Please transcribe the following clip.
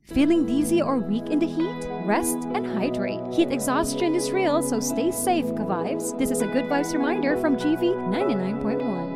Feeling dizzy or weak in the heat? Rest and hydrate. Heat exhaustion is real, so stay safe, ka-vibes. This is a Good Vibes reminder from GV 99.1.